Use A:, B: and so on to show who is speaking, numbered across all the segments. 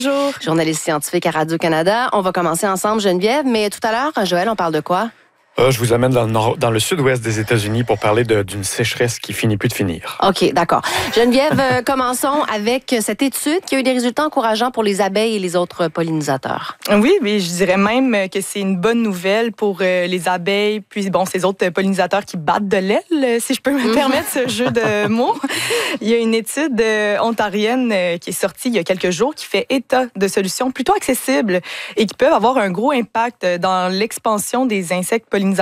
A: Bonjour.
B: Journaliste scientifique à Radio-Canada. On va commencer ensemble, Geneviève, mais tout à l'heure, Joël, on parle de quoi?
C: Je vous amène dans le sud-ouest des États-Unis pour parler d'une sécheresse qui finit plus de finir.
B: OK, d'accord. Geneviève, commençons avec cette étude qui a eu des résultats encourageants pour les abeilles et les autres pollinisateurs.
A: Oui, mais je dirais même que c'est une bonne nouvelle pour les abeilles, puis ces autres pollinisateurs qui battent de l'aile, si je peux me permettre ce jeu de mots. Il y a une étude ontarienne qui est sortie il y a quelques jours qui fait état de solutions plutôt accessibles et qui peuvent avoir un gros impact dans l'expansion des insectes pollinisateurs.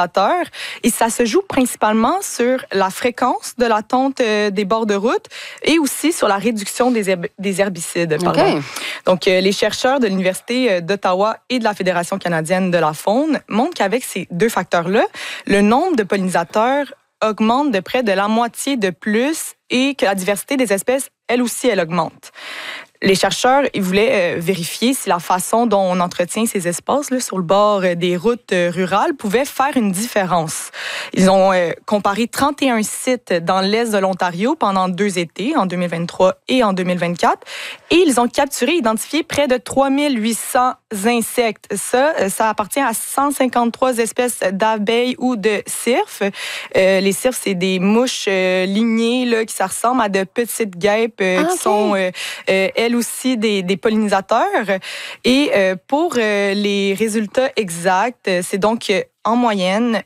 A: Et ça se joue principalement sur la fréquence de la tonte des bords de route et aussi sur la réduction des herbicides.
B: Okay.
A: Donc, les chercheurs de l'Université d'Ottawa et de la Fédération canadienne de la faune montrent qu'avec ces deux facteurs-là, le nombre de pollinisateurs augmente de près de la moitié de plus et que la diversité des espèces, elle aussi, elle augmente. Les chercheurs ils voulaient vérifier si la façon dont on entretient ces espaces là, sur le bord des routes rurales pouvait faire une différence. Ils ont comparé 31 sites dans l'est de l'Ontario pendant 2 étés, en 2023 et en 2024, et ils ont capturé et identifié près de 3800 insectes. Ça appartient à 153 espèces d'abeilles ou de cirfes. Les cirfes, c'est des mouches lignées là, qui ça ressemble à de petites guêpes qui sont elles aussi des pollinisateurs. Et pour les résultats exacts, c'est donc en moyenne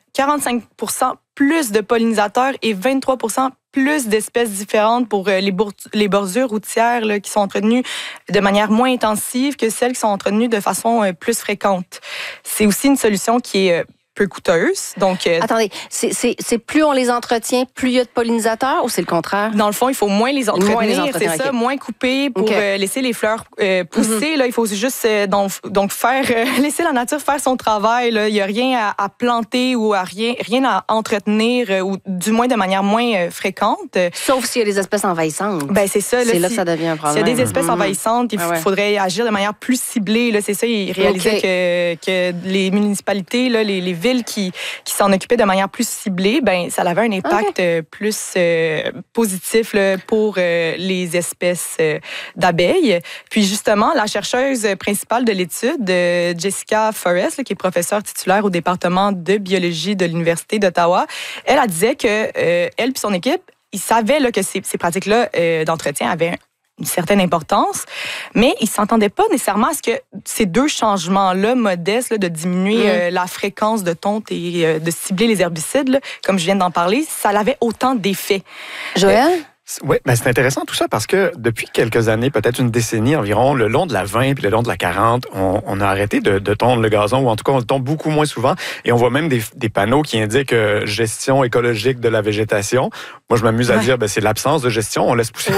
A: 45% plus de pollinisateurs et 23% plus d'espèces différentes pour les bordures routières là, qui sont entretenues de manière moins intensive que celles qui sont entretenues de façon plus fréquente. C'est aussi une solution qui est peu coûteuse. Donc,
B: attendez, c'est plus on les entretient, plus il y a de pollinisateurs ou c'est le contraire?
A: Dans le fond, il faut moins les entretenir, c'est ça, moins couper pour laisser les fleurs pousser. Là, il faut juste donc faire laisser la nature faire son travail. Là. Il n'y a rien à planter ou rien à entretenir, ou du moins de manière moins fréquente.
B: Sauf s'il y a des espèces envahissantes.
A: Ben, c'est ça.
B: C'est là que ça devient un problème.
A: S'il y a des espèces envahissantes, il faudrait agir de manière plus ciblée. Là. C'est ça, ils réalisaient que les municipalités, là, les villes qui s'en occupaient de manière plus ciblée, ben ça avait un impact plus positif là, pour les espèces d'abeilles. Puis justement, la chercheuse principale de l'étude, Jessica Forrest, là, qui est professeure titulaire au département de biologie de l'Université d'Ottawa, elle disait que elle et son équipe, ils savaient là, que ces pratiques-là d'entretien avaient une certaine importance, mais ils ne s'entendaient pas nécessairement à ce que ces deux changements-là modestes, là, de diminuer la fréquence de tonte et de cibler les herbicides, là, comme je viens d'en parler, ça avait autant d'effets.
B: Joël?
C: Oui, ben c'est intéressant tout ça parce que depuis quelques années, peut-être une décennie environ, le long de la 20 puis le long de la 40, on a arrêté de tondre le gazon, ou en tout cas on le tombe beaucoup moins souvent, et on voit même des panneaux qui indiquent gestion écologique de la végétation. Moi, je m'amuse à dire, c'est l'absence de gestion, on laisse pousser.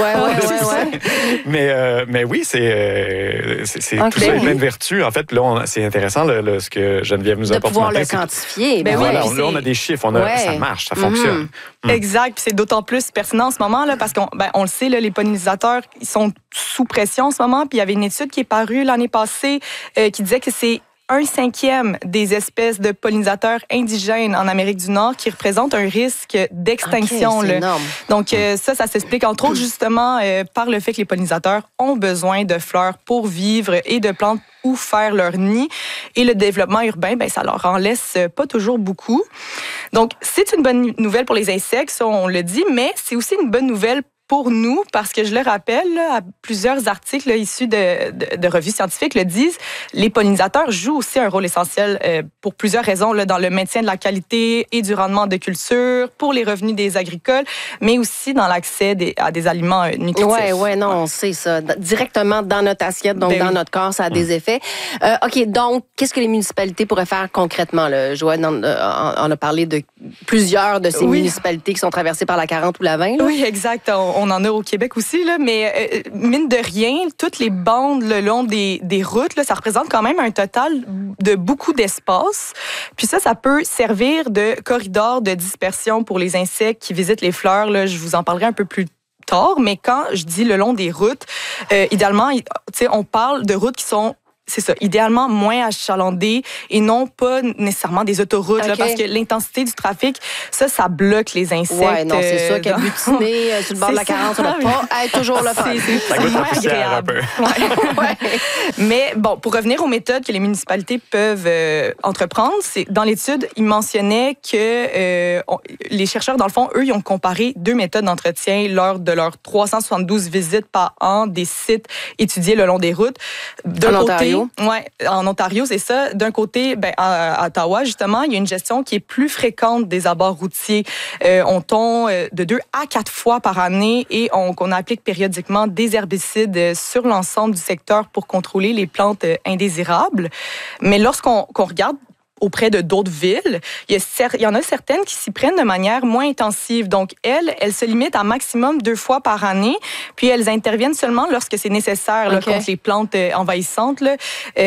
C: Mais oui, c'est tout ça est plein de vertus. En fait, là, c'est intéressant ce que Geneviève nous apporte.
B: De pouvoir le quantifier.
C: Ben voilà, là, on a des chiffres, ça marche, ça fonctionne.
A: Exact, puis c'est d'autant plus pertinent en ce moment, là, parce qu'on le sait, là, les pollinisateurs, ils sont sous pression en ce moment. Puis il y avait une étude qui est parue l'année passée qui disait que c'est 1/5 des espèces de pollinisateurs indigènes en Amérique du Nord qui représentent un risque d'extinction.
B: Okay, c'est énorme.
A: Donc ça s'explique entre autres justement par le fait que les pollinisateurs ont besoin de fleurs pour vivre et de plantes où faire leur nid. Et le développement urbain, ça leur en laisse pas toujours beaucoup. Donc c'est une bonne nouvelle pour les insectes, ça on le dit, mais c'est aussi une bonne nouvelle pour nous, parce que je le rappelle, là, à plusieurs articles là, issus de revues scientifiques le disent, les pollinisateurs jouent aussi un rôle essentiel pour plusieurs raisons, là, dans le maintien de la qualité et du rendement de culture, pour les revenus des agricoles, mais aussi dans l'accès à des aliments nutritifs.
B: Oui, non, on sait ça. Directement dans notre assiette, donc dans notre corps, ça a des effets. OK, donc, qu'est-ce que les municipalités pourraient faire concrètement? Là? Joël, on a parlé de plusieurs de ces municipalités qui sont traversées par la 40 ou la 20. Là.
A: Oui, exact. On en a au Québec aussi, là, mais mine de rien, toutes les bandes le long des routes, là, ça représente quand même un total de beaucoup d'espace. Puis ça peut servir de corridor de dispersion pour les insectes qui visitent les fleurs. Là, je vous en parlerai un peu plus tard, mais quand je dis le long des routes, idéalement, on parle de routes qui sont c'est ça, idéalement moins achalandés et non pas nécessairement des autoroutes, là, parce que l'intensité du trafic, ça bloque les insectes.
B: Oui, non, c'est ça, qu'à butiner sur le bord de la 40, ça n'a pas être toujours le fun.
A: C'est moins agréable. Mais bon, pour revenir aux méthodes que les municipalités peuvent entreprendre, c'est dans l'étude, ils mentionnaient que les chercheurs, dans le fond, eux, ils ont comparé 2 méthodes d'entretien lors de leurs 372 visites par an des sites étudiés le long des routes.
B: En Ontario?
A: Oui, en Ontario, c'est ça. D'un côté, à Ottawa, justement, il y a une gestion qui est plus fréquente des abords routiers. On tombe de 2 à 4 fois par année et qu'on applique périodiquement des herbicides sur l'ensemble du secteur pour contrôler les plantes indésirables. Mais lorsqu'on regarde auprès de d'autres villes, il y en a certaines qui s'y prennent de manière moins intensive. Donc, elles se limitent à maximum 2 fois par année, puis elles interviennent seulement lorsque c'est nécessaire là, contre les plantes envahissantes. Là.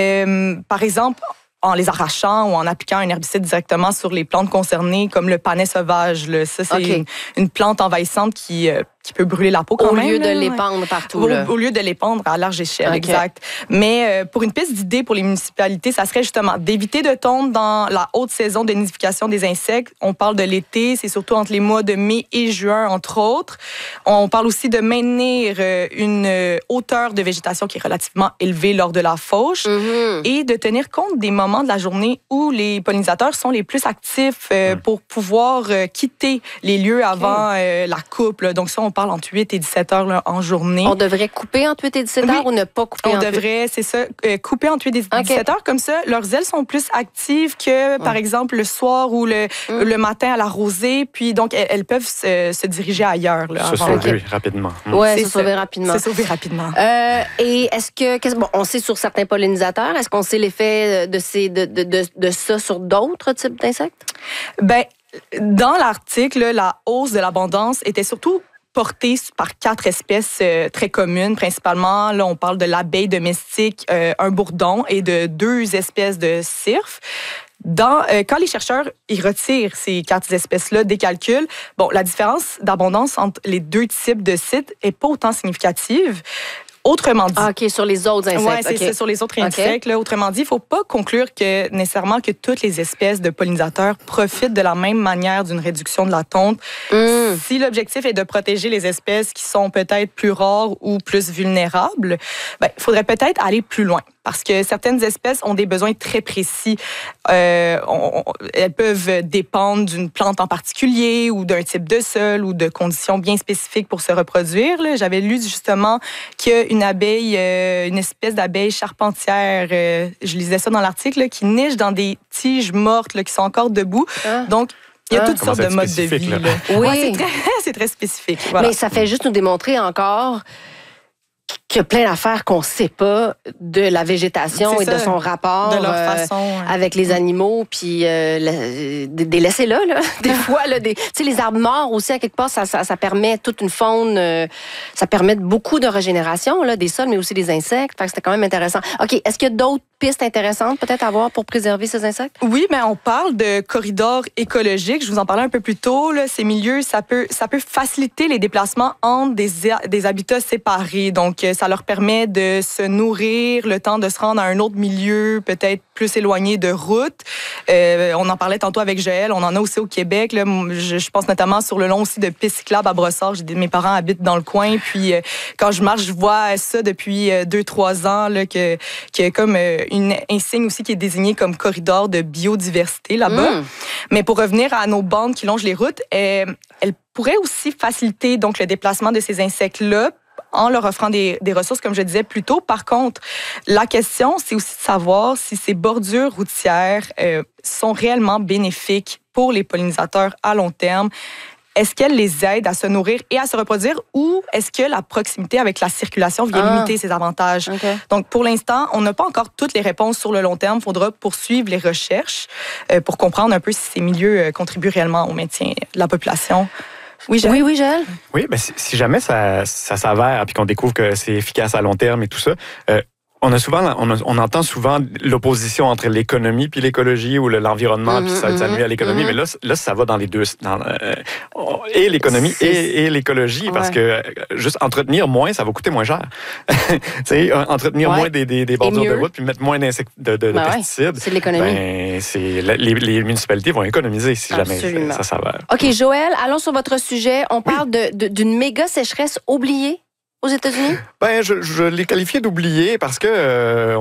A: Par exemple, en les arrachant ou en appliquant un herbicide directement sur les plantes concernées, comme le panais sauvage. Là. Ça, c'est une plante envahissante qui peut brûler la peau quand même.
B: Au lieu de l'épandre partout.
A: Au lieu de l'épandre à large échelle, exact. Mais pour une piste d'idée pour les municipalités, ça serait justement d'éviter de tomber dans la haute saison de nidification des insectes. On parle de l'été, c'est surtout entre les mois de mai et juin, entre autres. On parle aussi de maintenir une hauteur de végétation qui est relativement élevée lors de la fauche et de tenir compte des moments de la journée où les pollinisateurs sont les plus actifs pour pouvoir quitter les lieux avant la coupe. Là. Donc ça, on parle entre 8 et 17 heures là, en journée.
B: On devrait couper entre 8 et 17 heures ou ne pas couper entre 8?
A: On devrait, c'est ça, couper entre 8 et 17 heures. Comme ça, leurs ailes sont plus actives que, par exemple, le soir ou le matin à la rosée. Puis donc, elles peuvent se diriger ailleurs. Là,
C: se sauver rapidement.
B: Oui, se sauver rapidement.
A: Se sauver rapidement.
B: Et est-ce que... Bon, on sait sur certains pollinisateurs, est-ce qu'on sait l'effet de ça sur d'autres types d'insectes?
A: Bien, dans l'article, la hausse de l'abondance était surtout portée par 4 espèces très communes, principalement. Là, on parle de l'abeille domestique, un bourdon et de 2 espèces de cirfes. Quand les chercheurs ils retirent ces 4 espèces-là des calculs, la différence d'abondance entre les 2 types de sites n'est pas autant significative. Autrement dit...
B: OK, sur les autres insectes.
A: Oui, c'est ça, sur les autres insectes. Là, autrement dit, il ne faut pas conclure nécessairement que toutes les espèces de pollinisateurs profitent de la même manière d'une réduction de la tonte. Si l'objectif est de protéger les espèces qui sont peut-être plus rares ou plus vulnérables, il faudrait peut-être aller plus loin. Parce que certaines espèces ont des besoins très précis. Elles peuvent dépendre d'une plante en particulier ou d'un type de sol ou de conditions bien spécifiques pour se reproduire. Là. J'avais lu justement qu'une abeille, une espèce d'abeille charpentière, je lisais ça dans l'article, là, qui niche dans des tiges mortes là, qui sont encore debout. Donc, il y a toutes sortes de modes de vie. Là.
B: Oui,
A: c'est très spécifique. Voilà.
B: Mais ça fait juste nous démontrer encore qu'il y a plein d'affaires qu'on ne sait pas de la végétation et de son rapport
A: de leur façon,
B: avec les animaux, puis des laissez-là, là. Des fois, là, tu sais, les arbres morts aussi, à quelque part, ça permet toute une faune, ça permet beaucoup de régénération, là, des sols, mais aussi des insectes. Fait que c'était quand même intéressant. OK, est-ce qu'il y a d'autres pistes intéressantes peut-être à voir pour préserver ces insectes?
A: Oui, mais on parle de corridors écologiques. Je vous en parlais un peu plus tôt. Là, ces milieux, ça peut faciliter les déplacements entre des habitats séparés. Donc, ça leur permet de se nourrir, le temps de se rendre à un autre milieu, peut-être plus éloigné de route. On en parlait tantôt avec Joël. On en a aussi au Québec. Là. Je pense notamment sur le long aussi de pistes cyclables à Brossard. Mes parents habitent dans le coin. Puis, quand je marche, je vois ça depuis 2-3 ans, là, qu'il y a comme un signe aussi qui est désigné comme corridor de biodiversité là-bas. Mais pour revenir à nos bandes qui longent les routes, elles pourraient aussi faciliter donc, le déplacement de ces insectes-là en leur offrant des ressources, comme je disais plus tôt. Par contre, la question, c'est aussi de savoir si ces bordures routières sont réellement bénéfiques pour les pollinisateurs à long terme. Est-ce qu'elle les aide à se nourrir et à se reproduire ou est-ce que la proximité avec la circulation vient limiter ces avantages? Donc, pour l'instant, on n'a pas encore toutes les réponses sur le long terme. Il faudra poursuivre les recherches pour comprendre un peu si ces milieux contribuent réellement au maintien de la population.
B: Oui, Joël.
C: Oui, ben si jamais ça s'avère et qu'on découvre que c'est efficace à long terme et tout ça, On entend souvent l'opposition entre l'économie puis l'écologie ou l'environnement puis ça nuit à l'économie, mais là ça va dans les deux, et l'économie et l'écologie parce que juste entretenir moins, ça va coûter moins cher. Entretenir moins des bordures de route puis mettre moins de pesticides.
B: C'est l'économie.
C: Les municipalités vont économiser si jamais ça s'avère.
B: OK, Joël, allons sur votre sujet. On parle d'une méga sécheresse oubliée aux États-Unis?
C: Je l'ai qualifié d'oublié parce que